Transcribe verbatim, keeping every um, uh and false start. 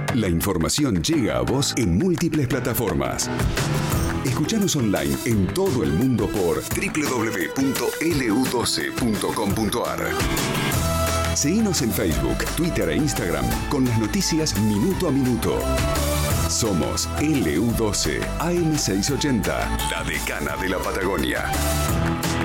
La información llega a vos en múltiples plataformas. Escuchanos online en todo el mundo por doble u doble u doble u punto ele u doce punto com punto a r. Seguinos en Facebook, Twitter e Instagram con las noticias minuto a minuto. Somos ele u doce A M seiscientos ochenta, la decana de la Patagonia.